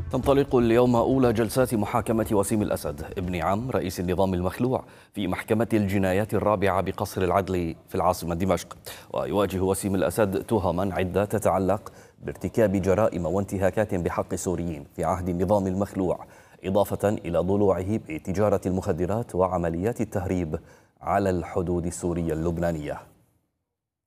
تنطلق اليوم أولى جلسات محاكمة وسيم الأسد ابن عم رئيس النظام المخلوع في محكمة الجنايات الرابعة بقصر العدل في العاصمة دمشق. ويواجه وسيم الأسد تهما عدة تتعلق بارتكاب جرائم وانتهاكات بحق السوريين في عهد النظام المخلوع، إضافة إلى ضلوعه بتجارة المخدرات وعمليات التهريب على الحدود السورية اللبنانية.